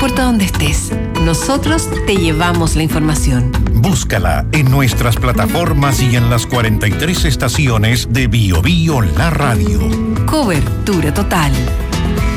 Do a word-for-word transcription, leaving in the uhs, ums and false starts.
importa dónde estés, nosotros te llevamos la información. Búscala en nuestras plataformas y en las cuarenta y tres estaciones de Bio Bio La Radio. Cobertura total.